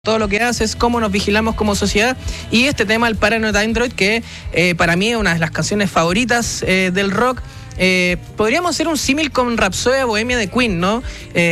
todo lo que haces, cómo nos vigilamos como sociedad, y este tema, el Paranoid Android, que para mí es una de las canciones favoritas del rock. Podríamos hacer un símil con Rhapsodia Bohemia de Queen, ¿no?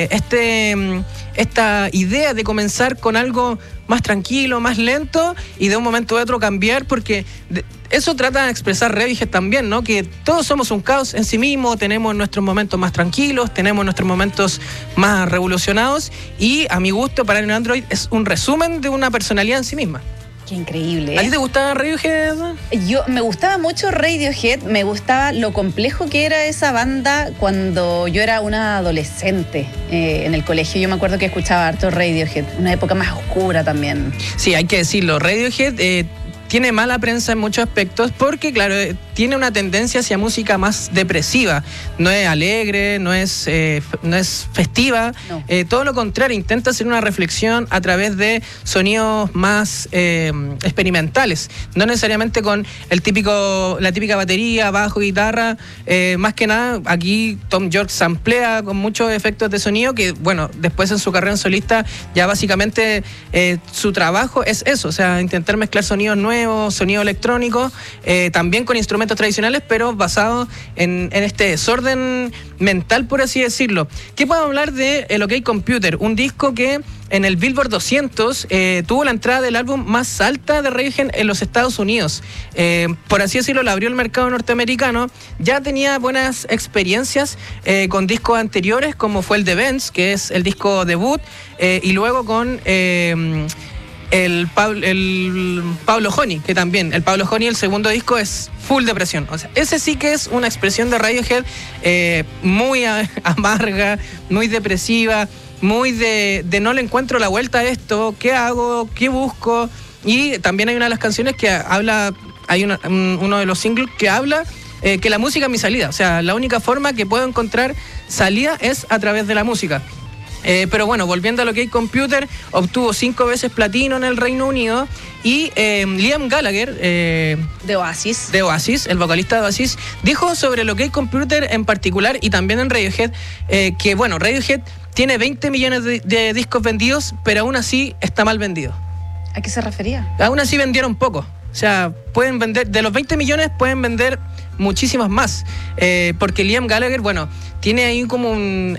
Esta idea de comenzar con algo más tranquilo, más lento, y de un momento a otro cambiar, porque eso trata de expresar Radiohead también, ¿no? Que todos somos un caos en sí mismo, tenemos nuestros momentos más tranquilos, tenemos nuestros momentos más revolucionados, y a mi gusto, Paranoid Android es un resumen de una personalidad en sí misma. Qué increíble, ¿eh? ¿A ti te gustaba Radiohead? Me gustaba mucho Radiohead, me gustaba lo complejo que era esa banda cuando yo era una adolescente en el colegio. Yo me acuerdo que escuchaba harto Radiohead, una época más oscura también. Sí, hay que decirlo, Radiohead tiene mala prensa en muchos aspectos porque, claro, tiene una tendencia hacia música más depresiva. No es alegre, no es festiva. No. Todo lo contrario, intenta hacer una reflexión a través de sonidos más experimentales. No necesariamente con la típica batería, bajo, guitarra. Más que nada, aquí Thom Yorke samplea con muchos efectos de sonido que, bueno, después en su carrera en solista ya básicamente su trabajo es eso, o sea, intentar mezclar sonidos nuevos, sonido electrónico, también con instrumentos tradicionales, pero basados en este desorden mental, por así decirlo. ¿Qué puedo hablar de el OK Computer? Un disco que en el Billboard 200 tuvo la entrada del álbum más alta de Radiohead en los Estados Unidos. Por así decirlo, le abrió el mercado norteamericano. Ya tenía buenas experiencias con discos anteriores, como fue el The Bends, que es el disco debut, y luego con el Pablo Honey, que también, el Pablo Honey, el segundo disco, es full depresión. O sea, ese sí que es una expresión de Radiohead muy amarga, muy depresiva, muy de no le encuentro la vuelta a esto, ¿qué hago? ¿Qué busco? Y también hay una de las canciones que habla, hay uno de los singles que habla que la música es mi salida. O sea, la única forma que puedo encontrar salida es a través de la música. Pero bueno, volviendo a lo que hay Computer, obtuvo 5 veces platino en el Reino Unido, y Liam Gallagher de Oasis, el vocalista de Oasis, dijo sobre lo que hay Computer en particular y también en Radiohead, que bueno, Radiohead tiene 20 millones de discos vendidos, pero aún así está mal vendido. ¿A qué se refería? Aún así vendieron poco. O sea, pueden vender, de los 20 millones pueden vender muchísimas más, porque Liam Gallagher, bueno, tiene ahí como un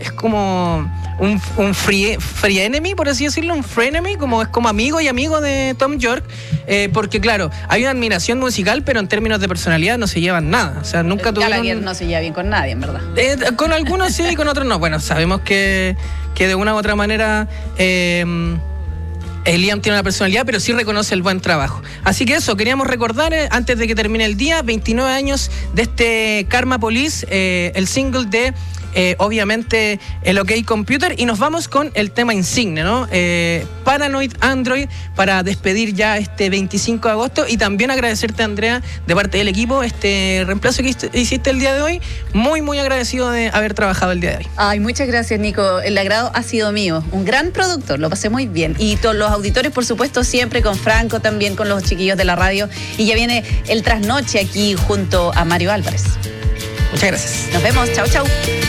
free enemy, por así decirlo, un frenemy, es como amigo y amigo de Thom Yorke, porque claro, hay una admiración musical, pero en términos de personalidad no se llevan nada. O sea, nunca tuvieron... Gallagher no se lleva bien con nadie, en verdad. Con algunos sí y con otros no. Bueno, sabemos que de una u otra manera... Liam tiene una personalidad, pero sí reconoce el buen trabajo. Así que eso, queríamos recordar, antes de que termine el día, 29 años de este Karma Police, el single de, obviamente, el OK Computer, y nos vamos con el tema insigne, ¿no? Paranoid Android, para despedir ya este 25 de agosto, y también agradecerte, Andrea, de parte del equipo, este reemplazo que hiciste el día de hoy. Muy, muy agradecido de haber trabajado el día de hoy. Ay, muchas gracias, Nico. El agrado ha sido mío. Un gran productor, lo pasé muy bien. Y todos los auditores, por supuesto, siempre con Franco, también con los chiquillos de la radio. Y ya viene el trasnoche aquí junto a Mario Álvarez. Muchas gracias. Nos vemos. Chau, chau.